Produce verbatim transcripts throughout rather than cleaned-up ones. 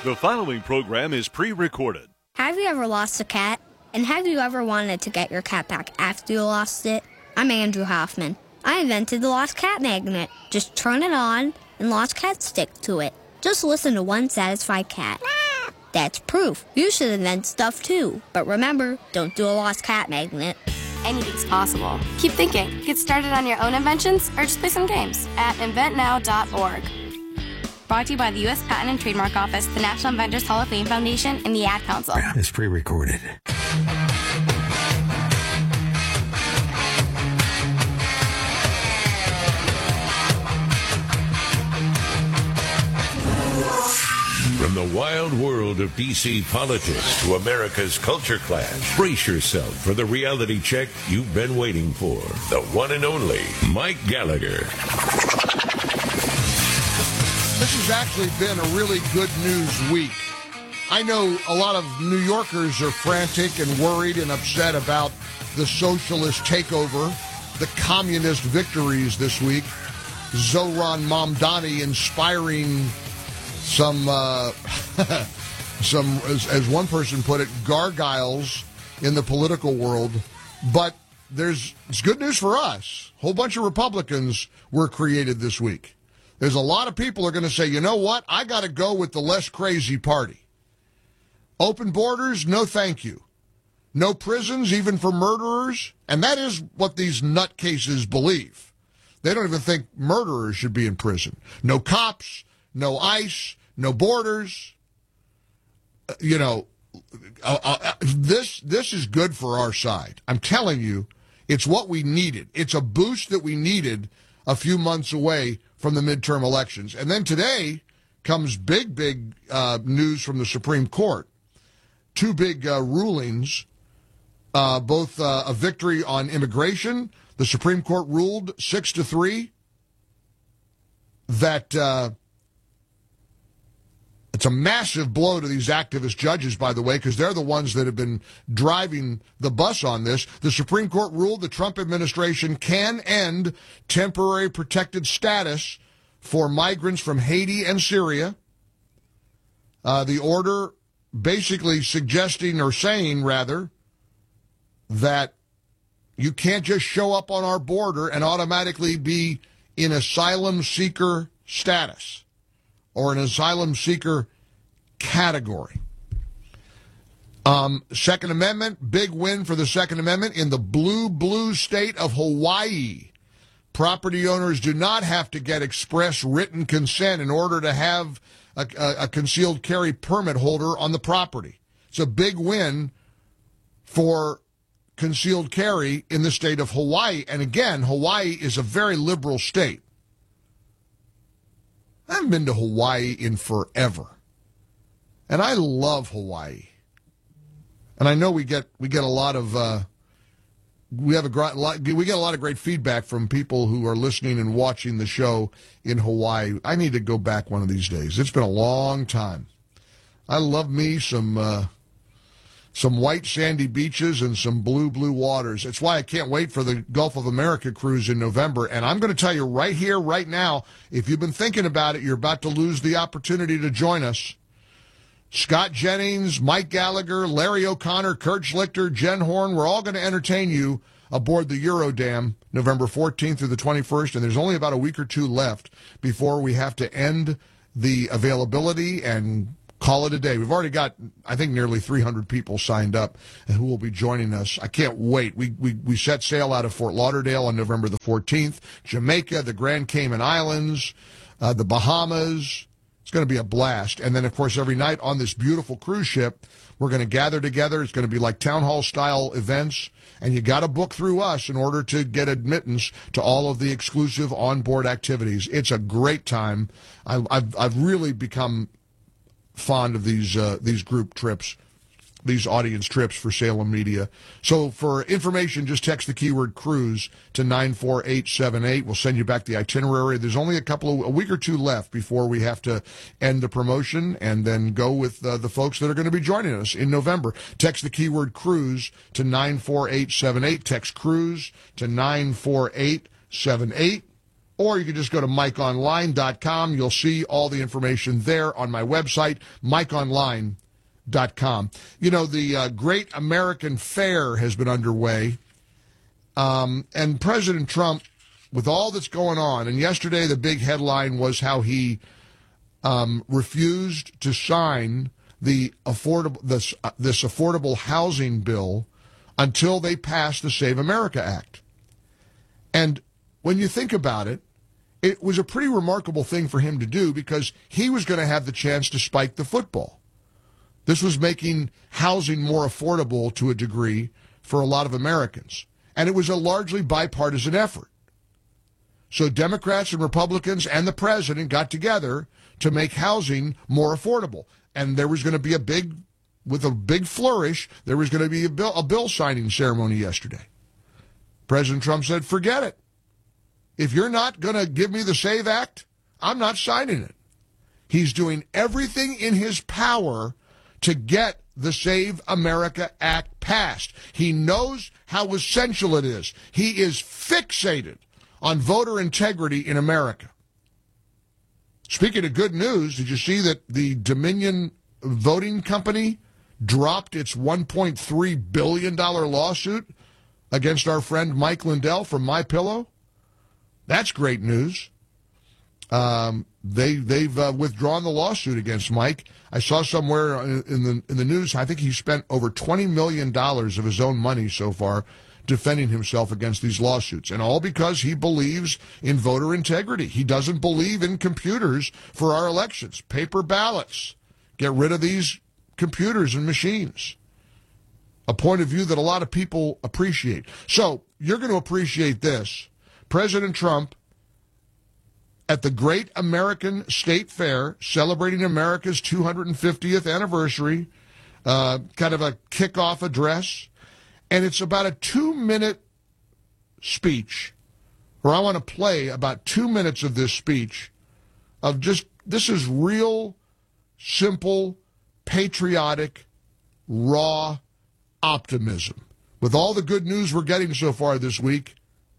The following program is pre-recorded. Have you ever lost a cat? And have you ever wanted to get your cat back after you lost it? I'm Andrew Hoffman. I invented the Lost Cat Magnet. Just turn it on, and lost cats stick to it. Just listen to one satisfied cat. That's proof. You should invent stuff too. But remember, don't do a Lost Cat Magnet. Anything's possible. Keep thinking. Get started on your own inventions or just play some games at invent now dot org. Brought to you by the U S Patent and Trademark Office, the National Inventors Hall of Fame Foundation, and the Ad Council. It's pre-recorded. From the wild world of D C politics to America's culture clash, brace yourself for the reality check you've been waiting for. The one and only Mike Gallagher. This has actually been a really good news week. I know a lot of New Yorkers are frantic and worried and upset about the socialist takeover, the communist victories this week. Zohran Mamdani inspiring some, uh, some as, as one person put it, gargoyles in the political world. But there's it's good news for us. A whole bunch of Republicans were created this week. There's a lot of people who are going to say, you know what, I got to go with the less crazy party. Open borders, no thank you. No prisons, even for murderers. And that is what these nutcases believe. They don't even think murderers should be in prison. No cops, no ICE, no borders. Uh, you know, uh, uh, this this is good for our side. I'm telling you, it's what we needed. It's a boost that we needed a few months away from the midterm elections. And then today comes big, big uh, news from the Supreme Court. Two big uh, rulings, uh, both uh, a victory on immigration. The Supreme Court ruled six to three that uh, it's a massive blow to these activist judges, by the way, because they're the ones that have been driving the bus on this. The Supreme Court ruled the Trump administration can end temporary protected status for migrants from Haiti and Syria. Uh, the order basically suggesting or saying, rather, that you can't just show up on our border and automatically be in asylum seeker status or an asylum seeker category. Um, Second Amendment, big win for the Second Amendment in the blue, blue state of Hawaii. Property owners do not have to get express written consent in order to have a, a, a concealed carry permit holder on the property. It's a big win for concealed carry in the state of Hawaii. And again, Hawaii is a very liberal state. I haven't been to Hawaii in forever. And I love Hawaii. And I know we get we get a lot of uh, we have a lot we get a lot of great feedback from people who are listening and watching the show in Hawaii. I need to go back one of these days. It's been a long time. I love me some uh, some white sandy beaches and some blue, blue waters. It's why I can't wait for the Gulf of America cruise in November. And I'm going to tell you right here, right now, if you've been thinking about it, you're about to lose the opportunity to join us. Scott Jennings, Mike Gallagher, Larry O'Connor, Kurt Schlichter, Jen Horn, we're all going to entertain you aboard the Eurodam November fourteenth through the twenty-first. And there's only about a week or two left before we have to end the availability and call it a day. We've already got, I think, nearly three hundred people signed up who will be joining us. I can't wait. We we we set sail out of Fort Lauderdale on November the fourteenth. Jamaica, the Grand Cayman Islands, uh, the Bahamas. It's going to be a blast. And then, of course, every night on this beautiful cruise ship, we're going to gather together. It's going to be like town hall-style events. And you got to book through us in order to get admittance to all of the exclusive onboard activities. It's a great time. I, I've I've really become fond of these uh, these group trips, these audience trips for Salem Media. So for information, just text the keyword cruise to nine four eight seven eight. We'll send you back the itinerary. There's only a couple of, a week or two left before we have to end the promotion and then go with uh, the folks that are going to be joining us in November. Text the keyword cruise to nine four eight seven eight. Text cruise to nine four eight seven eight. or you can just go to mike online dot com. You'll see all the information there on my website, mike online dot com. You know, the uh, Great American Fair has been underway, um, and President Trump, with all that's going on, and yesterday the big headline was how he um, refused to sign the affordable this uh, this affordable housing bill until they passed the Save America Act. And when you think about it, it was a pretty remarkable thing for him to do because he was going to have the chance to spike the football. This was making housing more affordable to a degree for a lot of Americans. And it was a largely bipartisan effort. So Democrats and Republicans and the president got together to make housing more affordable. And there was going to be a big, with a big flourish, there was going to be a bill, a bill signing ceremony yesterday. President Trump said, forget it. If you're not going to give me the SAVE Act, I'm not signing it. He's doing everything in his power to get the Save America Act passed. He knows how essential it is. He is fixated on voter integrity in America. Speaking of good news, did you see that the Dominion Voting Company dropped its one point three billion dollars lawsuit against our friend Mike Lindell from MyPillow? That's great news. Um, they, they've uh, withdrawn the lawsuit against Mike. I saw somewhere in the, in the news, I think he spent over twenty million dollars of his own money so far defending himself against these lawsuits, and all because he believes in voter integrity. He doesn't believe in computers for our elections, paper ballots. Get rid of these computers and machines. A point of view that a lot of people appreciate. So you're going to appreciate this. President Trump, at the Great American State Fair, celebrating America's two hundred fiftieth anniversary, uh, kind of a kickoff address. And it's about a two-minute speech, where I want to play about two minutes of this speech of just, this is real, simple, patriotic, raw optimism. With all the good news we're getting so far this week,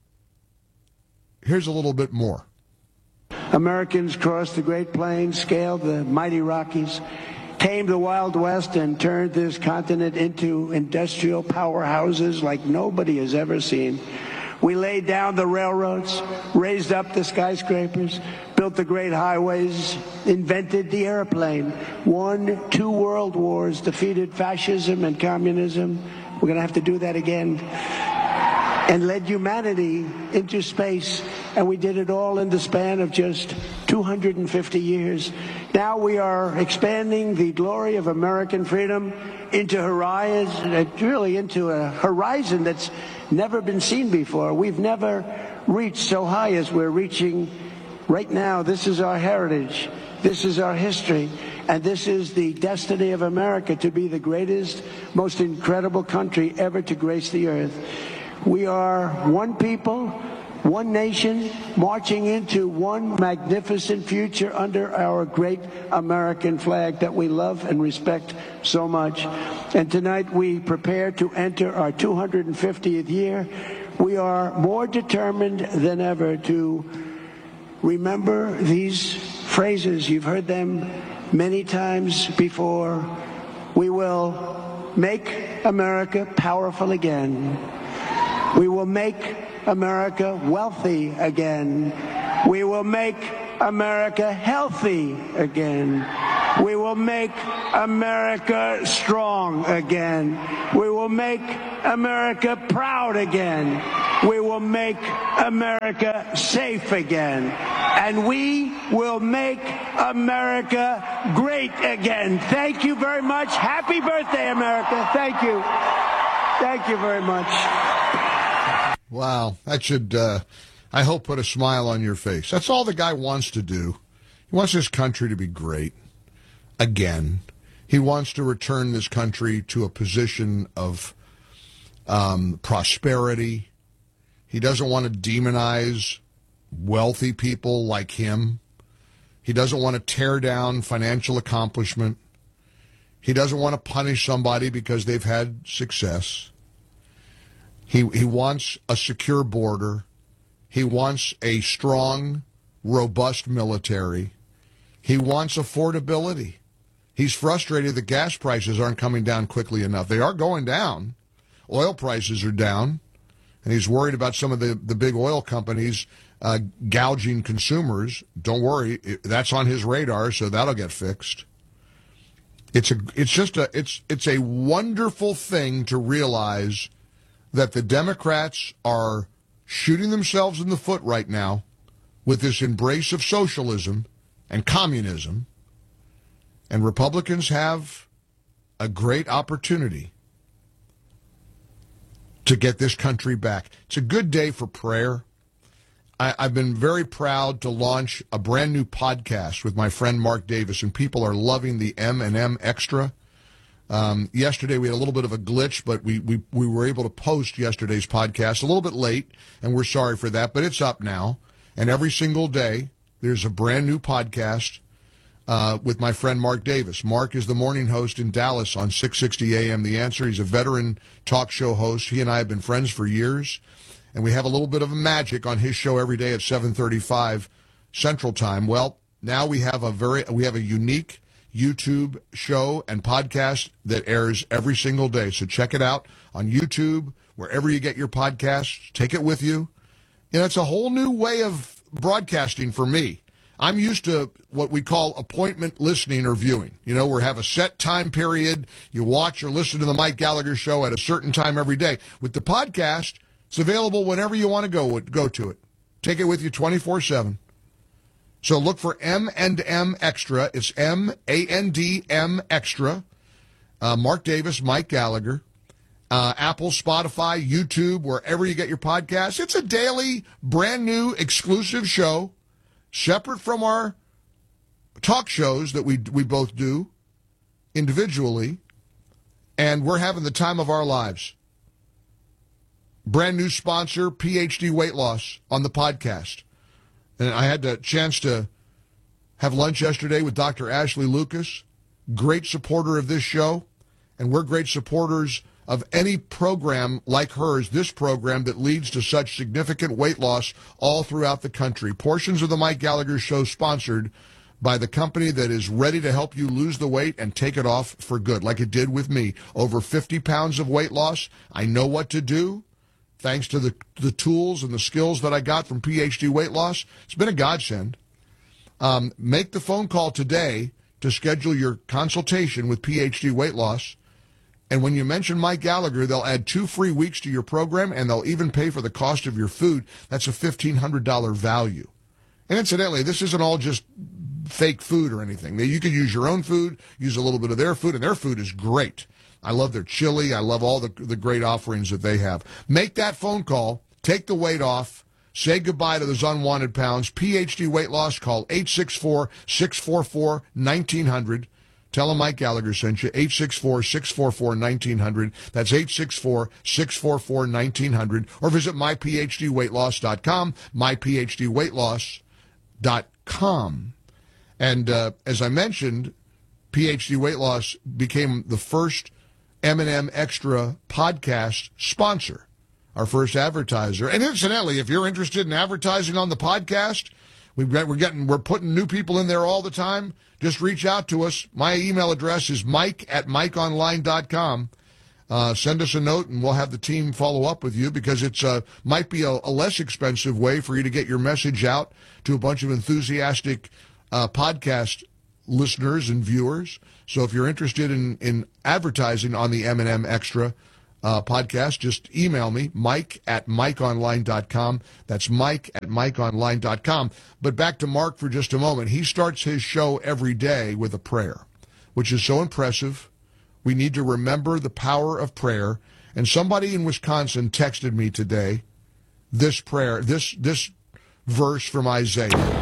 here's a little bit more. Americans crossed the Great Plains, scaled the mighty Rockies, tamed the Wild West, and turned this continent into industrial powerhouses like nobody has ever seen. We laid down the railroads, raised up the skyscrapers, built the great highways, invented the airplane, won two world wars, defeated fascism and communism. We're going to have to do that again. And led humanity into space, and we did it all in the span of just two hundred fifty years. Now we are expanding the glory of American freedom into horizon, really into a horizon that's never been seen before. We've never reached so high as we're reaching right now. This is our heritage. This is our history. And this is the destiny of America, to be the greatest, most incredible country ever to grace the earth. We are one people, one nation, marching into one magnificent future under our great American flag that we love and respect so much. And tonight we prepare to enter our two hundred fiftieth year. We are more determined than ever to remember these phrases. You've heard them many times before. We will make America powerful again. We will make America wealthy again. We will make America healthy again. We will make America strong again. We will make America proud again. We will make America safe again. And we will make America great again. Thank you very much. Happy birthday, America. Thank you. Thank you very much. Wow, that should, uh, I hope, put a smile on your face. That's all the guy wants to do. He wants this country to be great. Again. He wants to return this country to a position of um, prosperity. He doesn't want to demonize wealthy people like him. He doesn't want to tear down financial accomplishment. He doesn't want to punish somebody because they've had success. He he wants a secure border. He wants a strong, robust military. He wants affordability. He's frustrated that gas prices aren't coming down quickly enough. They are going down. Oil prices are down. And he's worried about some of the, the big oil companies uh, gouging consumers. Don't worry, that's on his radar, so that'll get fixed. It's a, it's just a, it's, it's a wonderful thing to realize that the Democrats are shooting themselves in the foot right now with this embrace of socialism and communism, and Republicans have a great opportunity to get this country back. It's a good day for prayer. I, I've been very proud to launch a brand new podcast with my friend Mark Davis, and people are loving the M and M Extra. Um, yesterday we had a little bit of a glitch, but we, we, we were able to post yesterday's podcast a little bit late, and we're sorry for that, but it's up now. And every single day there's a brand new podcast uh, with my friend Mark Davis. Mark is the morning host in Dallas on six sixty A M The Answer. He's a veteran talk show host. He and I have been friends for years, and we have a little bit of a magic on his show every day at seven thirty-five Central Time. Well, now we have a very we have a unique YouTube show and podcast that airs every single day. So check it out on YouTube, wherever you get your podcasts. Take it with you. You know, it's a whole new way of broadcasting for me. I'm used to what we call appointment listening or viewing. You know, we have a set time period. You watch or listen to the Mike Gallagher show at a certain time every day. With the podcast, it's available whenever you want to go go to it. Take it with you twenty-four seven. So look for M and M Extra. It's M A N D M Extra. Uh, Mark Davis, Mike Gallagher. Uh, Apple, Spotify, YouTube, wherever you get your podcasts. It's a daily, brand new, exclusive show, separate from our talk shows that we we both do individually, and we're having the time of our lives. Brand new sponsor, P H D Weight Loss, on the podcast. And I had the chance to have lunch yesterday with Doctor Ashley Lucas, great supporter of this show, and we're great supporters of any program like hers, this program that leads to such significant weight loss all throughout the country. Portions of the Mike Gallagher show sponsored by the company that is ready to help you lose the weight and take it off for good, like it did with me. Over fifty pounds of weight loss. I know what to do. Thanks to the the tools and the skills that I got from P H D Weight Loss. It's been a godsend. Um, make the phone call today to schedule your consultation with P H D Weight Loss. And when you mention Mike Gallagher, they'll add two free weeks to your program, and they'll even pay for the cost of your food. That's a fifteen hundred dollars value. And incidentally, this isn't all just fake food or anything. You can use your own food, use a little bit of their food, and their food is great. I love their chili. I love all the, the great offerings that they have. Make that phone call. Take the weight off. Say goodbye to those unwanted pounds. P H D Weight Loss. Call eight six four, six four four, one nine zero zero. Tell them Mike Gallagher sent you. eight six four, six four four, one nine zero zero. That's eight six four, six four four, one nine zero zero. Or visit my p h d weight loss dot com, my p h d weight loss dot com. And uh, as I mentioned, P H D Weight Loss became the first M and M Extra podcast sponsor, our first advertiser. And incidentally, if you're interested in advertising on the podcast, we've got, we're getting we're putting new people in there all the time. Just reach out to us. My email address is mike at mike online dot com. Uh, send us a note, and we'll have the team follow up with you, because it's uh, might be a, a less expensive way for you to get your message out to a bunch of enthusiastic uh, podcast listeners and viewers. So if you're interested in, in advertising on the M and M Extra uh, podcast, just email me, mike at mike online dot com. That's mike at mike online dot com. But back to Mark for just a moment. He starts his show every day with a prayer, which is so impressive. We need to remember the power of prayer. And somebody in Wisconsin texted me today this prayer, this this verse from Isaiah.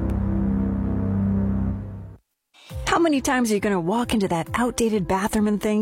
How many times are you going to walk into that outdated bathroom and think, I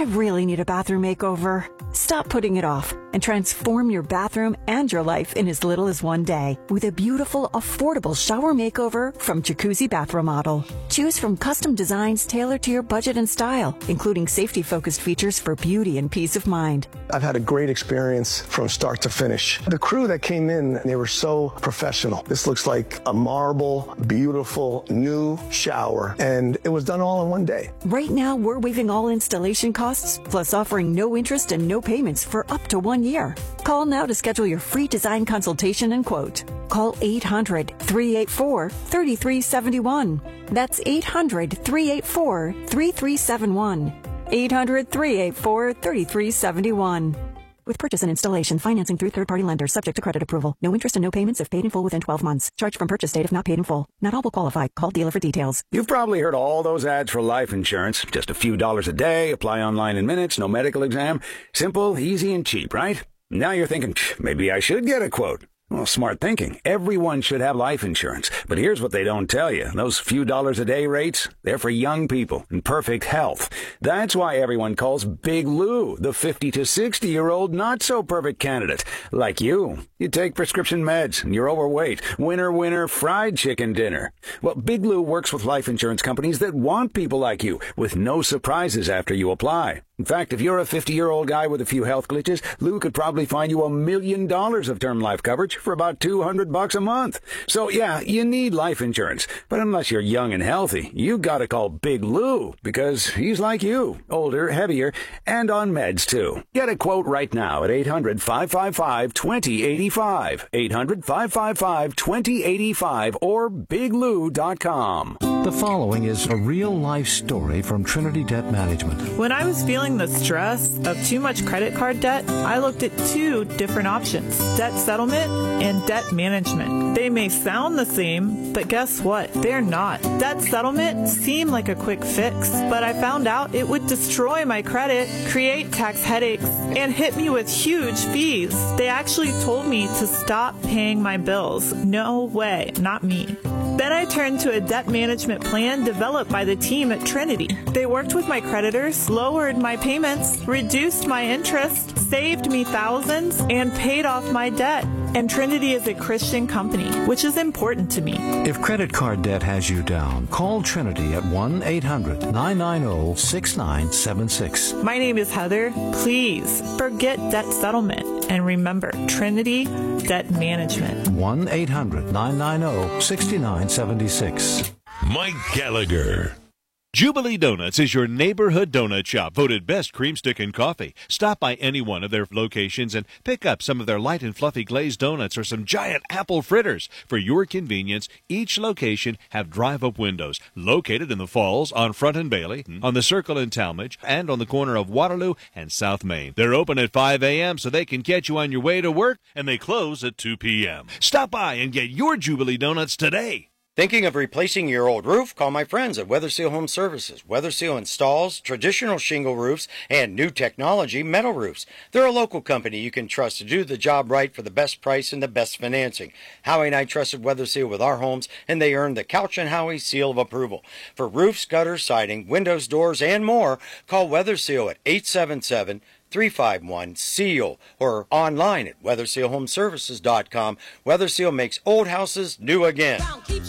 really need a bathroom makeover. Stop putting it off and transform your bathroom and your life in as little as one day with a beautiful, affordable shower makeover from Jacuzzi Bath Remodel. Choose from custom designs tailored to your budget and style, including safety-focused features for beauty and peace of mind. I've had a great experience from start to finish. The crew that came in, they were so professional. This looks like a marble, beautiful, new shower, and it was done all in one day. Right now, we're waiving all installation costs, plus offering no interest and no payments for up to one year. Call now to schedule your free design consultation and quote. Call eight hundred, three eight four, three three seven one. That's eight hundred, three eight four, three three seven one. eight hundred, three eight four, three three seven one. With purchase and installation, financing through third-party lenders subject to credit approval. No interest and no payments if paid in full within twelve months. Charge from purchase date if not paid in full. Not all will qualify. Call dealer for details. You've probably heard all those ads for life insurance. Just a few dollars a day, apply online in minutes, no medical exam. Simple, easy, and cheap, right? Now you're thinking, maybe I should get a quote. Well, smart thinking. Everyone should have life insurance. But here's what they don't tell you. Those few dollars a day rates, they're for young people in perfect health. That's why everyone calls Big Lou the fifty to sixty-year-old not-so-perfect candidate. Like you. You take prescription meds and you're overweight. Winner, winner, fried chicken dinner. Well, Big Lou works with life insurance companies that want people like you with no surprises after you apply. In fact, if you're a fifty-year-old guy with a few health glitches, Lou could probably find you a million dollars of term life coverage for about two hundred bucks a month. So yeah, you need life insurance. But unless you're young and healthy, you gotta call Big Lou because he's like you, older, heavier, and on meds too. Get a quote right now at eight hundred, five five five, two zero eight five, eight hundred, five five five, two zero eight five or big lou dot com. The following is a real-life story from Trinity Debt Management. When I was feeling the stress of too much credit card debt, I looked at two different options, debt settlement and debt management. They may sound the same, but guess what? They're not. Debt settlement seemed like a quick fix, but I found out it would destroy my credit, create tax headaches, and hit me with huge fees. They actually told me to stop paying my bills. No way, not me. Then I turned to a debt management plan developed by the team at Trinity. They worked with my creditors, lowered my payments, reduced my interest, saved me thousands, and paid off my debt. And Trinity is a Christian company, which is important to me. If credit card debt has you down, call Trinity at one eight hundred, nine nine zero, six nine seven six. My name is Heather. Please forget debt settlement and remember Trinity Debt Management. one eight hundred, nine nine zero, six nine seven six. Mike Gallagher. Jubilee Donuts is your neighborhood donut shop, voted best cream stick and coffee. Stop by any one of their locations and pick up some of their light and fluffy glazed donuts or some giant apple fritters. For your convenience, each location have drive-up windows located in the Falls, on Front and Bailey, on the Circle in Talmadge, and on the corner of Waterloo and South Main. They're open at five a.m. so they can catch you on your way to work, and they close at two p.m. Stop by and get your Jubilee Donuts today. Thinking of replacing your old roof? Call my friends at Weather Seal Home Services. Weather Seal installs traditional shingle roofs and new technology metal roofs. They're a local company you can trust to do the job right for the best price and the best financing. Howie and I trusted Weather Seal with our homes, and they earned the Couch and Howie seal of approval. For roofs, gutters, siding, windows, doors, and more, call Weather Seal at eight seven seven, three five one, SEAL or online at weather seal home services dot com. Weather Seal makes old houses new again.